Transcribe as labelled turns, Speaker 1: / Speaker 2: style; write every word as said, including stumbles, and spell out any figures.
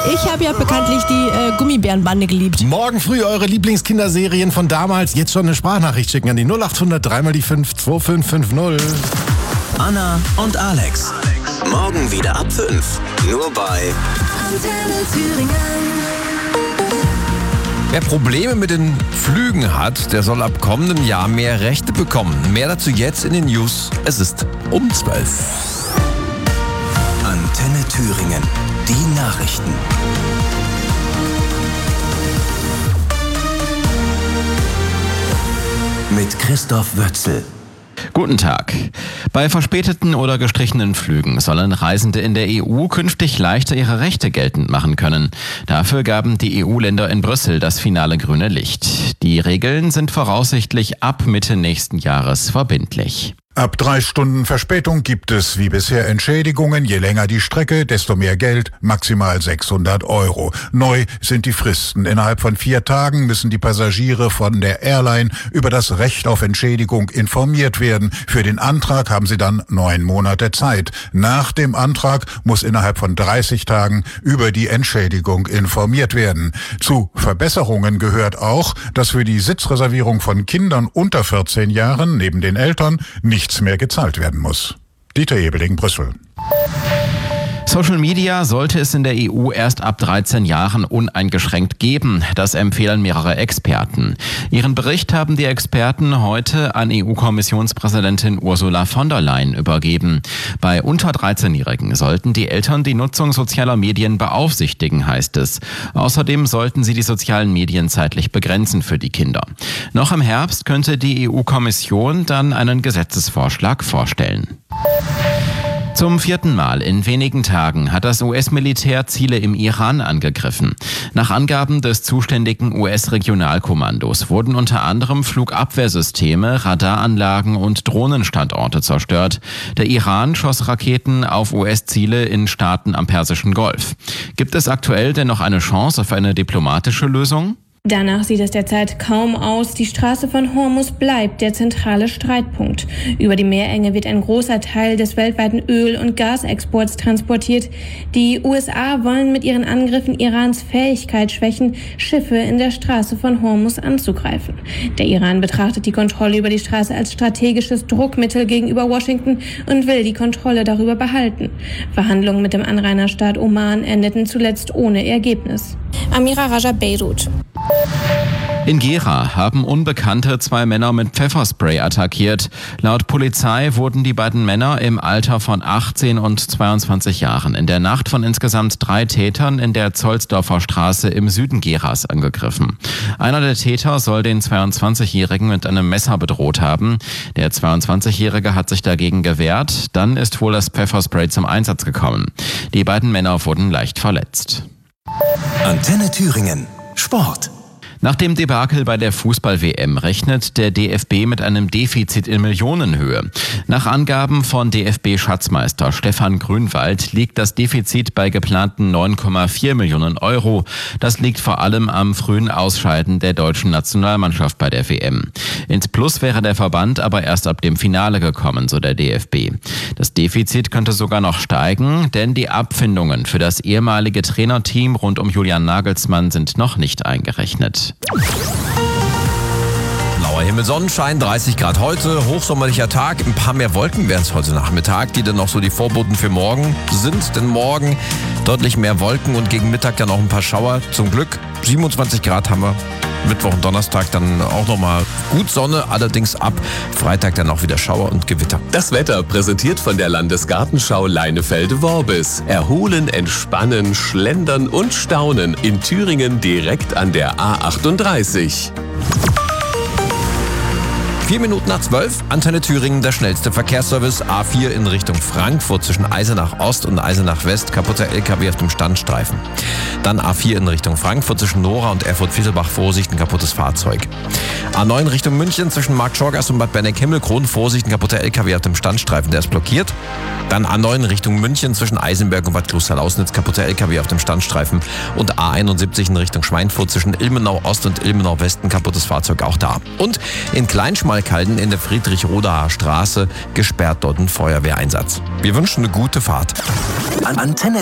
Speaker 1: Ich habe ja bekanntlich die äh, Gummibärenbande geliebt.
Speaker 2: Morgen früh eure Lieblingskinderserien von damals. Jetzt schon eine Sprachnachricht schicken an die null acht hundert drei mal die fünf zwei fünf fünf null.
Speaker 3: Anna und Alex. Morgen wieder ab fünf. Nur bei
Speaker 4: Antenne Thüringen.
Speaker 5: Wer Probleme mit den Flügen hat, der soll ab kommendem Jahr mehr Rechte bekommen. Mehr dazu jetzt in den News. Es ist um zwölf.
Speaker 3: Antenne Thüringen. Die Nachrichten. Mit Christoph Wötzel.
Speaker 6: Guten Tag. Bei verspäteten oder gestrichenen Flügen sollen Reisende in der E U künftig leichter ihre Rechte geltend machen können. Dafür gaben die E U-Länder in Brüssel das finale grüne Licht. Die Regeln sind voraussichtlich ab Mitte nächsten Jahres verbindlich.
Speaker 7: Ab drei Stunden Verspätung gibt es wie bisher Entschädigungen. Je länger die Strecke, desto mehr Geld, maximal sechshundert Euro. Neu sind die Fristen. Innerhalb von vier Tagen müssen die Passagiere von der Airline über das Recht auf Entschädigung informiert werden. Für den Antrag haben sie dann neun Monate Zeit. Nach dem Antrag muss innerhalb von dreißig Tagen über die Entschädigung informiert werden. Zu Verbesserungen gehört auch, dass für die Sitzreservierung von Kindern unter vierzehn Jahren neben den Eltern nicht nichts mehr gezahlt werden muss. Dieter Ebeling, Brüssel.
Speaker 6: Social Media sollte es in der E U erst ab dreizehn Jahren uneingeschränkt geben. Das empfehlen mehrere Experten. Ihren Bericht haben die Experten heute an E U-Kommissionspräsidentin Ursula von der Leyen übergeben. Bei unter dreizehnjährigen sollten die Eltern die Nutzung sozialer Medien beaufsichtigen, heißt es. Außerdem sollten sie die sozialen Medien zeitlich begrenzen für die Kinder. Noch im Herbst könnte die E U-Kommission dann einen Gesetzesvorschlag vorstellen. Zum vierten Mal in wenigen Tagen hat das U S-Militär Ziele im Iran angegriffen. Nach Angaben des zuständigen U S-Regionalkommandos wurden unter anderem Flugabwehrsysteme, Radaranlagen und Drohnenstandorte zerstört. Der Iran schoss Raketen auf U S-Ziele in Staaten am Persischen Golf. Gibt es aktuell denn noch eine Chance auf eine diplomatische Lösung?
Speaker 8: Danach sieht es derzeit kaum aus. Die Straße von Hormuz bleibt der zentrale Streitpunkt. Über die Meerenge wird ein großer Teil des weltweiten Öl- und Gasexports transportiert. Die U S A wollen mit ihren Angriffen Irans Fähigkeit schwächen, Schiffe in der Straße von Hormuz anzugreifen. Der Iran betrachtet die Kontrolle über die Straße als strategisches Druckmittel gegenüber Washington und will die Kontrolle darüber behalten. Verhandlungen mit dem Anrainerstaat Oman endeten zuletzt ohne Ergebnis. Amira Raja, Beirut.
Speaker 6: In Gera haben Unbekannte zwei Männer mit Pfefferspray attackiert. Laut Polizei wurden die beiden Männer im Alter von achtzehn und zweiundzwanzig Jahren in der Nacht von insgesamt drei Tätern in der Zollsdorfer Straße im Süden Geras angegriffen. Einer der Täter soll den zweiundzwanzigjährigen mit einem Messer bedroht haben. Der zweiundzwanzigjährige hat sich dagegen gewehrt. Dann ist wohl das Pfefferspray zum Einsatz gekommen. Die beiden Männer wurden leicht verletzt.
Speaker 3: Antenne Thüringen. Sport.
Speaker 6: Nach dem Debakel bei der Fußball-W M rechnet der D F B mit einem Defizit in Millionenhöhe. Nach Angaben von D F B-Schatzmeister Stefan Grünwald liegt das Defizit bei geplanten neun Komma vier Millionen Euro. Das liegt vor allem am frühen Ausscheiden der deutschen Nationalmannschaft bei der W M. Ins Plus wäre der Verband aber erst ab dem Finale gekommen, so der D F B. Das Defizit könnte sogar noch steigen, denn die Abfindungen für das ehemalige Trainerteam rund um Julian Nagelsmann sind noch nicht eingerechnet.
Speaker 5: Blauer Himmel, Sonnenschein, dreißig Grad heute, hochsommerlicher Tag. Ein paar mehr Wolken werden es heute Nachmittag, die dann noch so die Vorboten für morgen sind. Denn morgen deutlich mehr Wolken und gegen Mittag dann auch ein paar Schauer. Zum Glück siebenundzwanzig Grad haben wir. Mittwoch und Donnerstag dann auch nochmal gut Sonne, allerdings ab Freitag dann auch wieder Schauer und Gewitter.
Speaker 9: Das Wetter präsentiert von der Landesgartenschau Leinefelde-Worbis. Erholen, entspannen, schlendern und staunen in Thüringen direkt an der A achtunddreißig.
Speaker 5: Vier Minuten nach zwölf, Antenne Thüringen, der schnellste Verkehrsservice. A vier in Richtung Frankfurt zwischen Eisenach Ost und Eisenach West, kaputter L K W auf dem Standstreifen. Dann A vier in Richtung Frankfurt zwischen Nora und Erfurt-Fieselbach, Vorsicht, ein kaputtes Fahrzeug. A neun Richtung München zwischen Marktschorgast und Bad Berneck-Himmelkron, Vorsicht, ein kaputter L K W auf dem Standstreifen, der ist blockiert. Dann A neun Richtung München zwischen Eisenberg und Bad Klosterlausnitz, kaputter L K W auf dem Standstreifen. Und A einundsiebzig in Richtung Schweinfurt zwischen Ilmenau Ost und Ilmenau West, ein kaputtes Fahrzeug auch da. Und in Kleinschmalkalden in der Friedrich-Rodaer Straße gesperrt dort ein Feuerwehreinsatz. Wir wünschen eine gute Fahrt.
Speaker 3: Antenne